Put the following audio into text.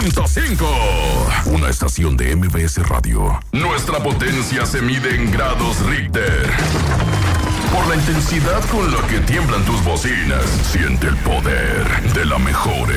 100.5. Una estación de MBS Radio. Nuestra potencia se mide en grados Richter. Por la intensidad con la que tiemblan tus bocinas, siente el poder de la mejor